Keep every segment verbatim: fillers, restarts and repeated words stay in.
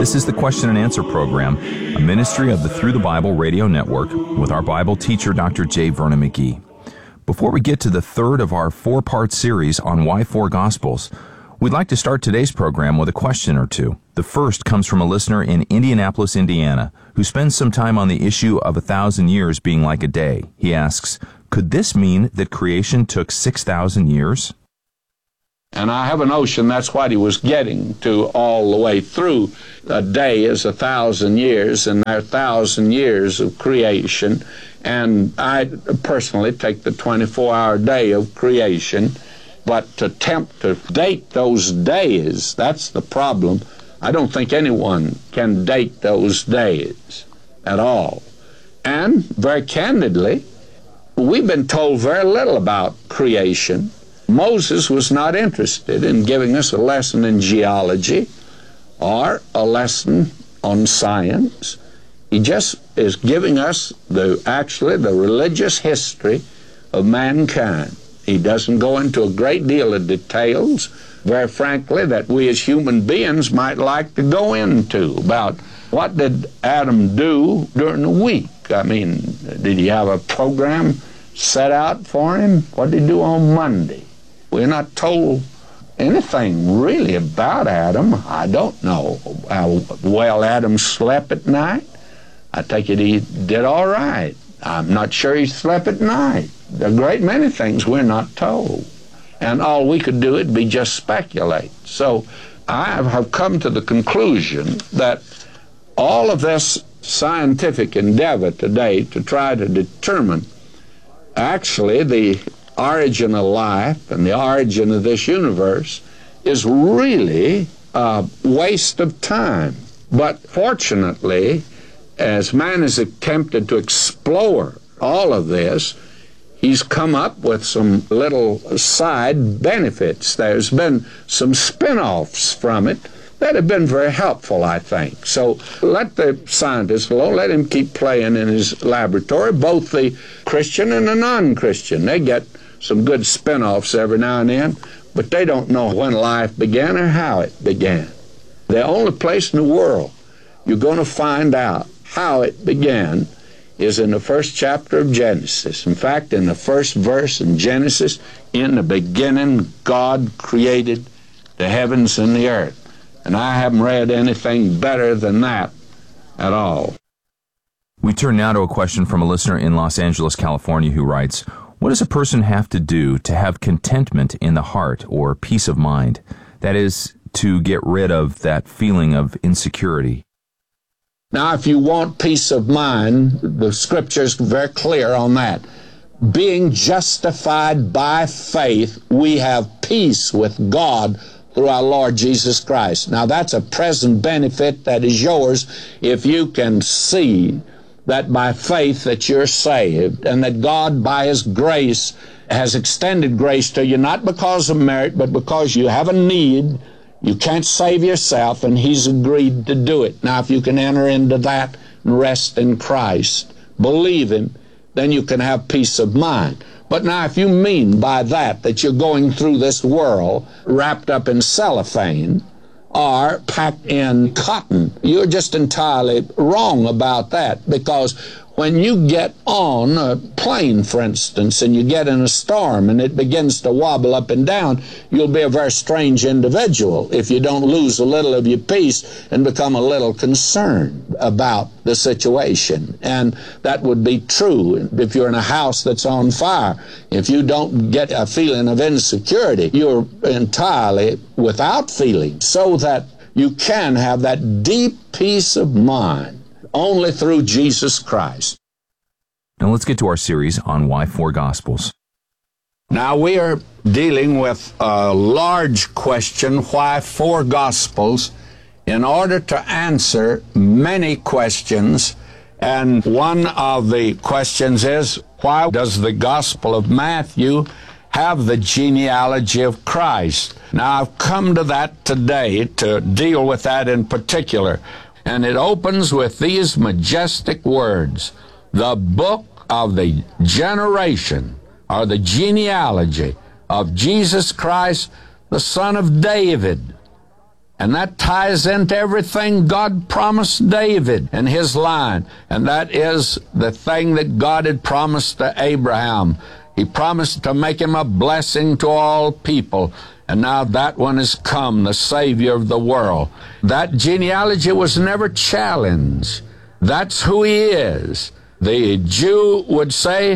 This is the Question and Answer program, a ministry of the Through the Bible Radio Network with our Bible teacher, Doctor J. Vernon McGee. Before we get to the third of our four-part series on Why Four Gospels, we'd like to start today's program with a question or two. The first comes from a listener in Indianapolis, Indiana, who spends some time on the issue of a thousand years being like a day. He asks, could this mean that creation took six thousand years? And I have a notion that's what he was getting to all the way through. A day is a thousand years, and there are a thousand years of creation. And I personally take the twenty-four hour day of creation. But to attempt to date those days, that's the problem. I don't think anyone can date those days at all. And very candidly, we've been told very little about creation. Moses was not interested in giving us a lesson in geology or a lesson on science. He just is giving us the actually the religious history of mankind. He doesn't go into a great deal of details, very frankly, that we as human beings might like to go into about what did Adam do during the week. I mean, did he have a program set out for him? What did he do on Monday? We're not told anything really about Adam. I don't know how well Adam slept at night. I take it he did all right. I'm not sure he slept at night. There are a great many things we're not told. And all we could do would be just speculate. So I have come to the conclusion that all of this scientific endeavor today to try to determine actually the origin of life and the origin of this universe is really a waste of time. But fortunately, as man has attempted to explore all of this, he's come up with some little side benefits. There's been some spin-offs from it that have been very helpful, I think. So let the scientist alone, let him keep playing in his laboratory, both the Christian and the non-Christian. They get some good spin-offs every now and then, but they don't know when life began or how it began. The only place in the world you're going to find out how it began is in the first chapter of Genesis. In fact, in the first verse in Genesis, in the beginning, God created the heavens and the earth. And I haven't read anything better than that at all. We turn now to a question from a listener in Los Angeles, California, who writes, what does a person have to do to have contentment in the heart or peace of mind? That is, to get rid of that feeling of insecurity. Now, if you want peace of mind, the Scripture's very clear on that. Being justified by faith, we have peace with God through our Lord Jesus Christ. Now, that's a present benefit that is yours if you can see that by faith that you're saved and that God, by His grace, has extended grace to you, not because of merit, but because you have a need. You can't save yourself, and He's agreed to do it. Now, if you can enter into that and rest in Christ, believe Him, then you can have peace of mind. But now, if you mean by that that you're going through this world wrapped up in cellophane or packed in cotton, you're just entirely wrong about that, because when you get on a plane, for instance, and you get in a storm and it begins to wobble up and down, you'll be a very strange individual if you don't lose a little of your peace and become a little concerned about the situation. And that would be true if you're in a house that's on fire. If you don't get a feeling of insecurity, you're entirely without feeling, so that you can have that deep peace of mind only through Jesus Christ. Now let's get to our series on Why Four Gospels. Now we are dealing with a large question, why four Gospels, in order to answer many questions. And one of the questions is, why does the Gospel of Matthew have the genealogy of Christ? Now I've come to that today to deal with that in particular. And it opens with these majestic words, the book of the generation, or the genealogy of Jesus Christ, the son of David. And that ties into everything God promised David and his line. And that is the thing that God had promised to Abraham. He promised to make him a blessing to all people. And now that one has come, the Savior of the world. That genealogy was never challenged. That's who he is. The Jew would say,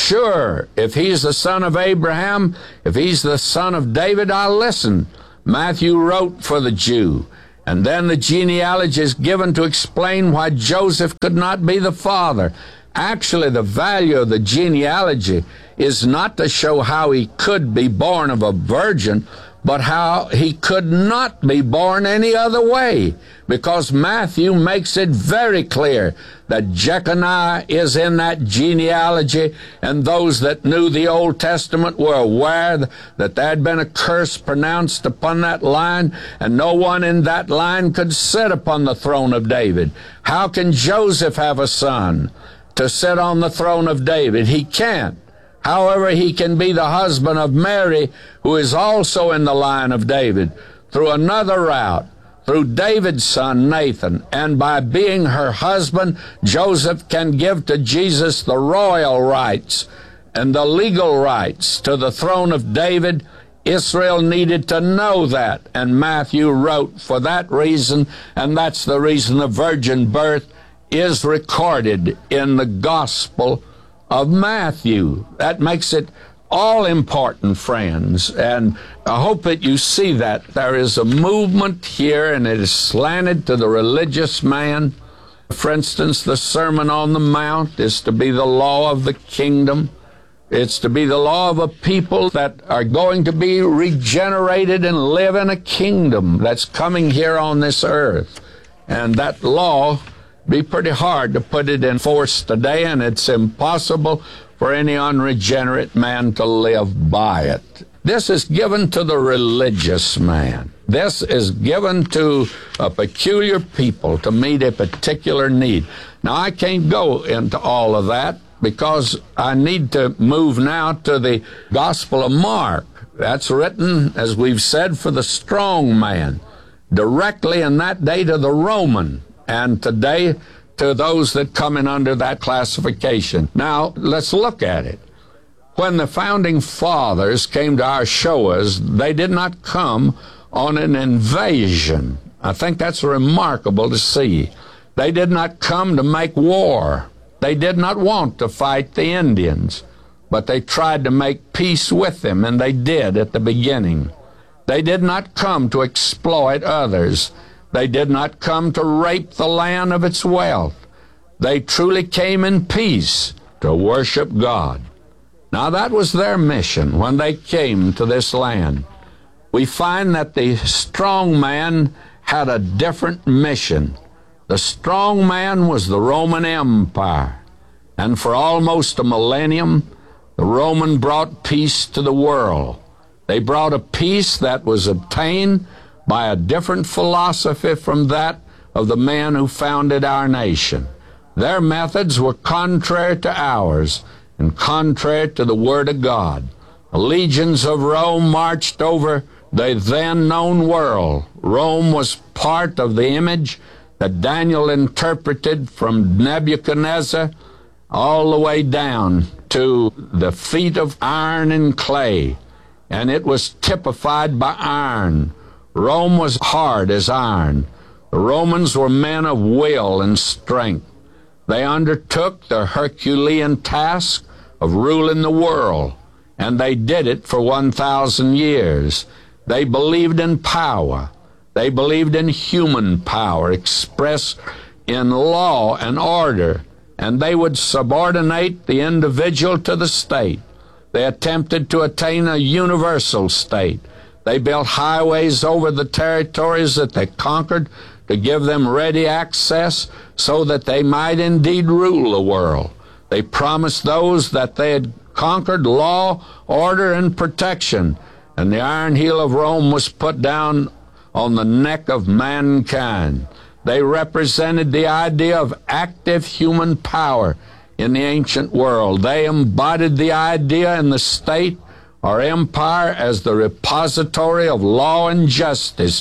sure, if he's the son of Abraham, if he's the son of David, I'll listen. Matthew wrote for the Jew. And then the genealogy is given to explain why Joseph could not be the father. Actually, the value of the genealogy is not to show how he could be born of a virgin, but how he could not be born any other way, because Matthew makes it very clear that Jeconiah is in that genealogy, and those that knew the Old Testament were aware that there had been a curse pronounced upon that line, and no one in that line could sit upon the throne of David. How can Joseph have a son to sit on the throne of David? He can't. However, he can be the husband of Mary, who is also in the line of David, through another route, through David's son Nathan. And by being her husband, Joseph can give to Jesus the royal rights and the legal rights to the throne of David. Israel needed to know that, and Matthew wrote for that reason, and that's the reason the virgin birth is recorded in the Gospel of Matthew. That makes it all important, friends, and I hope that you see that. There is a movement here, and it is slanted to the religious man. For instance, the Sermon on the Mount is to be the law of the kingdom. It's to be the law of a people that are going to be regenerated and live in a kingdom that's coming here on this earth. And that law be pretty hard to put it in force today, and it's impossible for any unregenerate man to live by it. This is given to the religious man. This is given to a peculiar people to meet a particular need. Now, I can't go into all of that because I need to move now to the Gospel of Mark. That's written, as we've said, for the strong man, directly in that day to the Roman, and today to those that come in under that classification. Now, let's look at it. When the founding fathers came to our shores, they did not come on an invasion. I think that's remarkable to see. They did not come to make war. They did not want to fight the Indians, but they tried to make peace with them, and they did at the beginning. They did not come to exploit others. They did not come to rape the land of its wealth. They truly came in peace to worship God. Now, that was their mission when they came to this land. We find that the strong man had a different mission. The strong man was the Roman Empire, and for almost a millennium, the Roman brought peace to the world. They brought a peace that was obtained by a different philosophy from that of the men who founded our nation. Their methods were contrary to ours and contrary to the Word of God. The legions of Rome marched over the then known world. Rome was part of the image that Daniel interpreted from Nebuchadnezzar all the way down to the feet of iron and clay, and it was typified by iron. Rome was hard as iron. The Romans were men of will and strength. They undertook the Herculean task of ruling the world, and they did it for one thousand years. They believed in power. They believed in human power expressed in law and order, and they would subordinate the individual to the state. They attempted to attain a universal state. They built highways over the territories that they conquered to give them ready access so that they might indeed rule the world. They promised those that they had conquered law, order, and protection, and the iron heel of Rome was put down on the neck of mankind. They represented the idea of active human power in the ancient world. They embodied the idea in the state or empire as the repository of law and justice.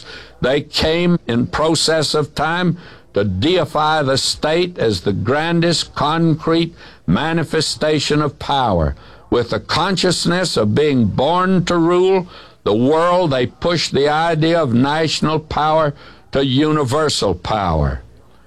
They came in process of time to deify the state as the grandest concrete manifestation of power. With the consciousness of being born to rule the world, they pushed the idea of national power to universal power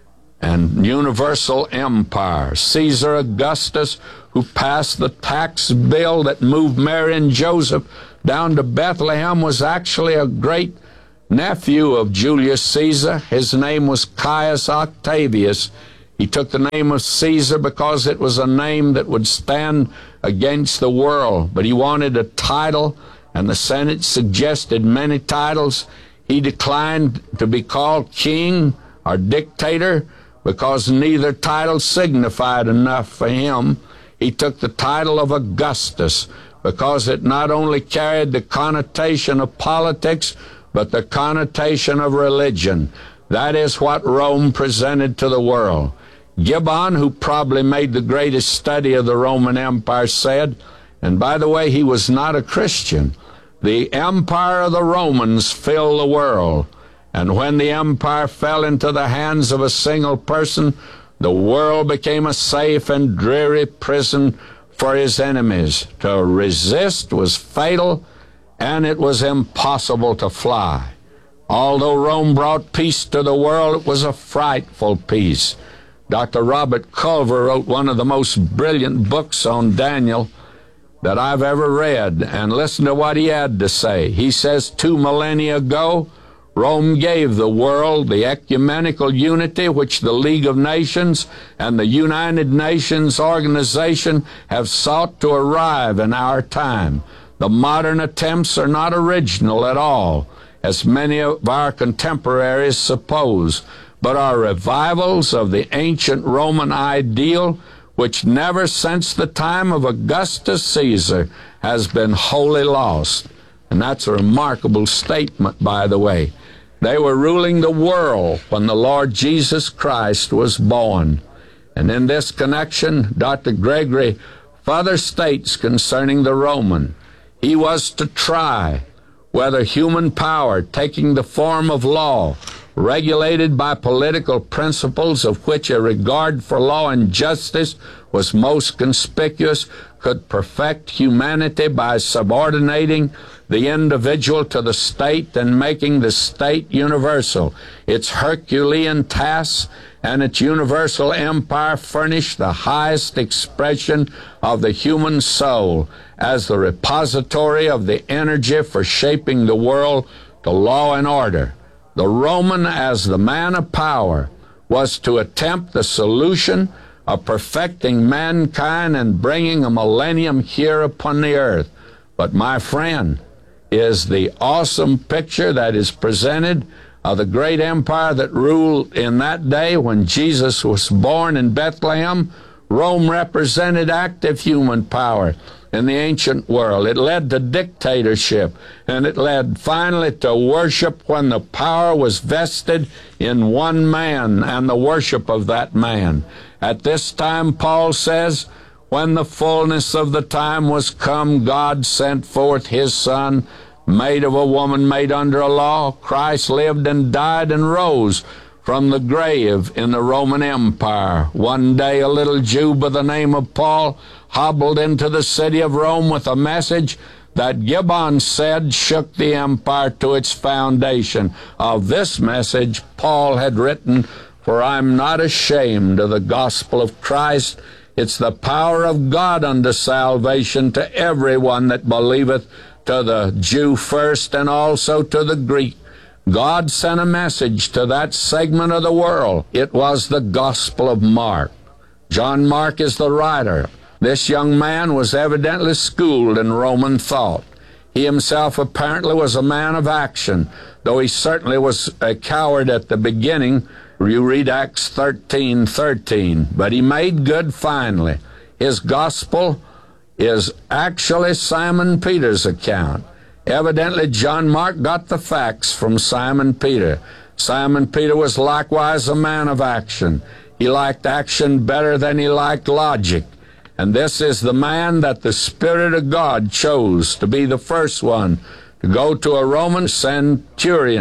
and universal empire. Caesar Augustus, who passed the tax bill that moved Mary and Joseph down to Bethlehem, was actually a great nephew of Julius Caesar. His name was Caius Octavius. He took the name of Caesar because it was a name that would stand against the world, but he wanted a title, and the Senate suggested many titles. He declined to be called king or dictator because neither title signified enough for him. He took the title of Augustus because it not only carried the connotation of politics, but the connotation of religion. That is what Rome presented to the world. Gibbon, who probably made the greatest study of the Roman Empire, said, and by the way, he was not a Christian, the empire of the Romans filled the world, and when the empire fell into the hands of a single person, the world became a safe and dreary prison for his enemies. To resist was fatal, and it was impossible to fly. Although Rome brought peace to the world, it was a frightful peace. Doctor Robert Culver wrote one of the most brilliant books on Daniel that I've ever read, and listen to what he had to say. He says, two millennia ago, Rome gave the world the ecumenical unity which the League of Nations and the United Nations organization have sought to arrive in our time. The modern attempts are not original at all, as many of our contemporaries suppose, but are revivals of the ancient Roman ideal, which never since the time of Augustus Caesar has been wholly lost. And that's a remarkable statement, by the way. They were ruling the world when the Lord Jesus Christ was born. And in this connection, Doctor Gregory further states concerning the Roman, he was to try whether human power, taking the form of law, regulated by political principles of which a regard for law and justice was most conspicuous, could perfect humanity by subordinating the individual to the state and making the state universal. Its Herculean tasks and its universal empire furnish the highest expression of the human soul as the repository of the energy for shaping the world to law and order. The Roman, as the man of power, was to attempt the solution of perfecting mankind and bringing a millennium here upon the earth. But my friend, is the awesome picture that is presented of the great empire that ruled in that day when Jesus was born in Bethlehem. Rome represented active human power in the ancient world. It led to dictatorship, and it led finally to worship when the power was vested in one man and the worship of that man. At this time, Paul says, when the fullness of the time was come, God sent forth his Son, made of a woman, made under a law. Christ lived and died and rose from the grave in the Roman Empire. One day a little Jew by the name of Paul hobbled into the city of Rome with a message that Gibbon said shook the empire to its foundation. Of this message Paul had written, "For I'm not ashamed of the gospel of Christ. It's the power of God unto salvation to everyone that believeth, to the Jew first and also to the Greek." God sent a message to that segment of the world. It was the Gospel of Mark. John Mark is the writer. This young man was evidently schooled in Roman thought. He himself apparently was a man of action, though he certainly was a coward at the beginning. You read Acts thirteen thirteen. But he made good finally. His gospel is actually Simon Peter's account. Evidently, John Mark got the facts from Simon Peter. Simon Peter was likewise a man of action. He liked action better than he liked logic. And this is the man that the Spirit of God chose to be the first one to go to a Roman centurion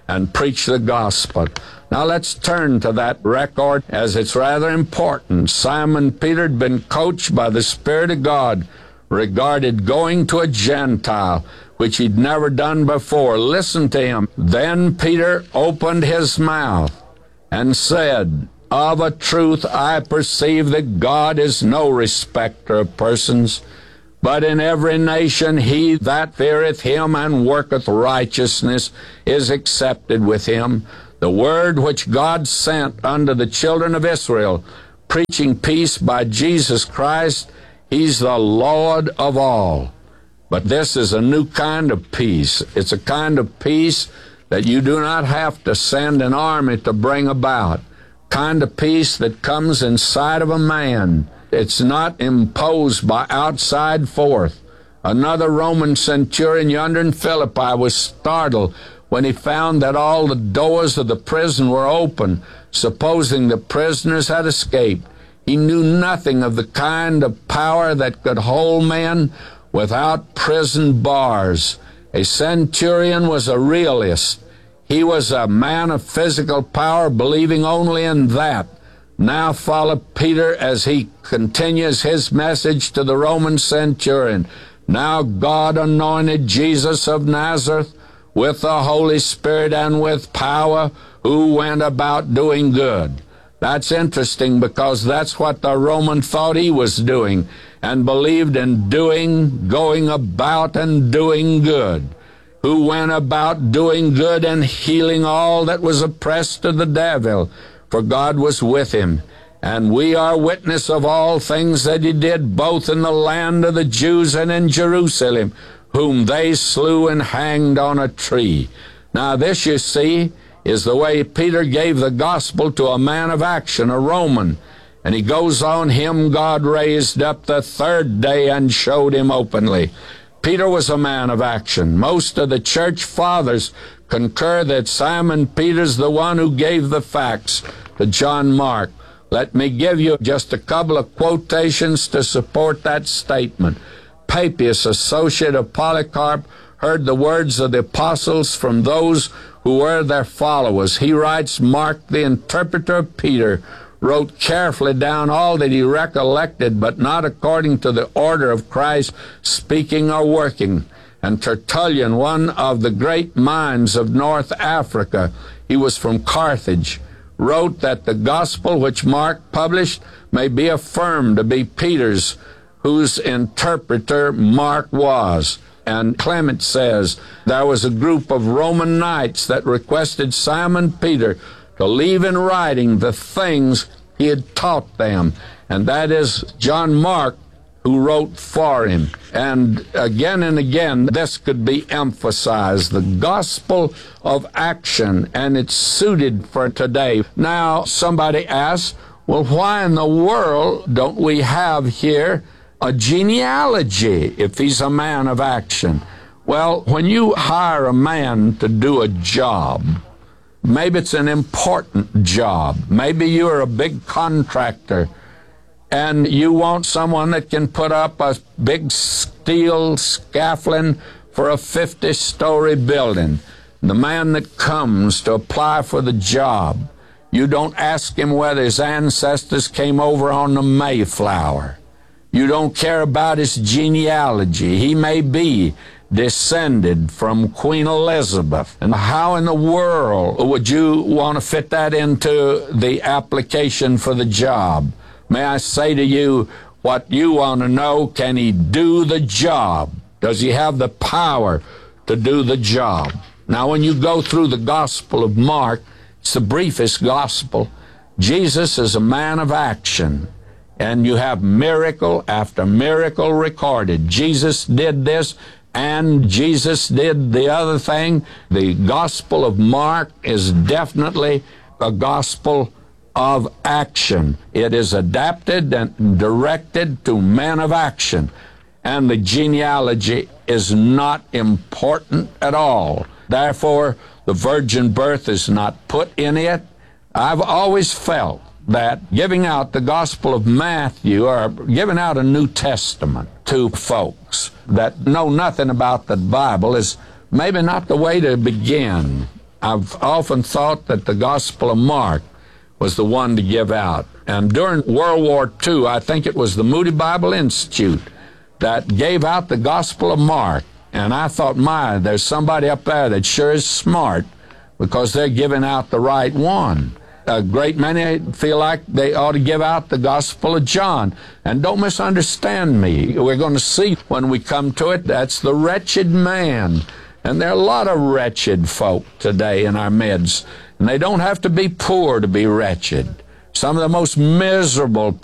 and preach the gospel. Now let's turn to that record, as it's rather important. Simon Peter had been coached by the Spirit of God, regarded going to a Gentile, which he'd never done before. Listen to him. Then Peter opened his mouth and said, "Of a truth I perceive that God is no respecter of persons, but in every nation he that feareth him and worketh righteousness is accepted with him. The word which God sent unto the children of Israel, preaching peace by Jesus Christ, he's the Lord of all." But this is a new kind of peace. It's a kind of peace that you do not have to send an army to bring about. Kind of peace that comes inside of a man. It's not imposed by outside force. Another Roman centurion yonder in Philippi was startled when he found that all the doors of the prison were open, supposing the prisoners had escaped. He knew nothing of the kind of power that could hold men without prison bars. A centurion was a realist. He was a man of physical power, believing only in that. Now follow Peter as he continues his message to the Roman centurion. Now God anointed Jesus of Nazareth with the Holy Spirit and with power, who went about doing good. That's interesting, because that's what the Roman thought he was doing, and believed in doing, going about and doing good. Who went about doing good and healing all that was oppressed of the devil, for God was with him. And we are witness of all things that he did, both in the land of the Jews and in Jerusalem, whom they slew and hanged on a tree. Now this, you see, is the way Peter gave the gospel to a man of action, a Roman. And he goes on, him God raised up the third day and showed him openly. Peter was a man of action. Most of the church fathers concur that Simon Peter's the one who gave the facts to John Mark. Let me give you just a couple of quotations to support that statement. Papias, associate of Polycarp, heard the words of the apostles from those who were their followers. He writes, Mark, the interpreter of Peter, wrote carefully down all that he recollected, but not according to the order of Christ, speaking or working. And Tertullian, one of the great minds of North Africa, he was from Carthage, wrote that the gospel which Mark published may be affirmed to be Peter's, whose interpreter Mark was. And Clement says there was a group of Roman knights that requested Simon Peter to leave in writing the things he had taught them. And that is John Mark, who wrote for him. And again and again, this could be emphasized, the gospel of action, and it's suited for today. Now, somebody asks, well, why in the world don't we have here a genealogy if he's a man of action? Well, when you hire a man to do a job, maybe it's an important job, maybe you're a big contractor, and you want someone that can put up a big steel scaffolding for a fifty-story building. The man that comes to apply for the job, you don't ask him whether his ancestors came over on the Mayflower. You don't care about his genealogy. He may be descended from Queen Elizabeth. And how in the world would you want to fit that into the application for the job? May I say to you, what you want to know, can he do the job? Does he have the power to do the job? Now, when you go through the Gospel of Mark, it's the briefest gospel. Jesus is a man of action, and you have miracle after miracle recorded. Jesus did this, and Jesus did the other thing. The Gospel of Mark is definitely a gospel of action. It is adapted and directed to men of action. And the genealogy is not important at all. Therefore, the virgin birth is not put in it. I've always felt that giving out the Gospel of Matthew, or giving out a New Testament to folks that know nothing about the Bible, is maybe not the way to begin. I've often thought that the Gospel of Mark was the one to give out. And during World War Two, I think it was the Moody Bible Institute that gave out the Gospel of Mark. And I thought, my, there's somebody up there that sure is smart because they're giving out the right one. A great many feel like they ought to give out the Gospel of John. And don't misunderstand me. We're going to see when we come to it, that's the wretched man. And there are a lot of wretched folk today in our midst. And they don't have to be poor to be wretched. Some of the most miserable